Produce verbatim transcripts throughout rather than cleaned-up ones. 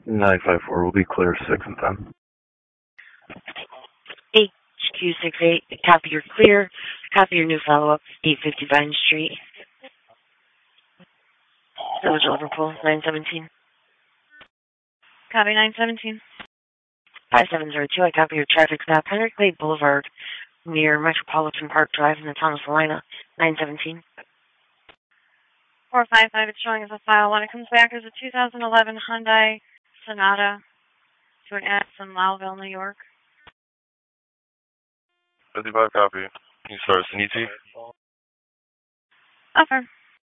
nine five four will be clear six and ten. H Q six eight, copy your clear. Copy your new follow-up, eight fifty Vine Street. Village Liverpool, nine seventeen. Copy nine seventeen. five seven zero two, I copy your traffic stop, Henry Clay Boulevard, near Metropolitan Park Drive in the town of Salina, nine seventeen. four five five, it's showing as a file. When it comes back as a two thousand eleven Hyundai Sonata to an address in Lowville, New York. fifty-five copy. Can you start Saniti? Offer.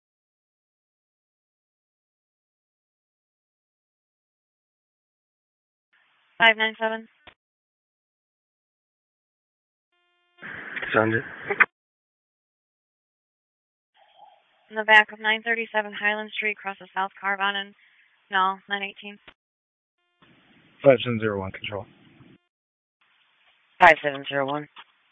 five nine seven. Send it. In the back of nine thirty-seven Highland Street, across the South Carbon, and no, nine eighteen. five seven zero one, control. five seven zero one.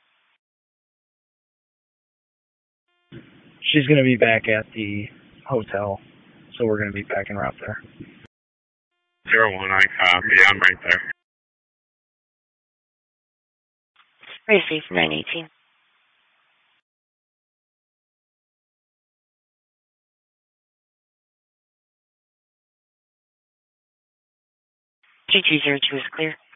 She's going to be back at the hotel, so we're going to be back en route there. Zero one, I copy. I'm right there. Receive nine eighteen. two two zero two is clear.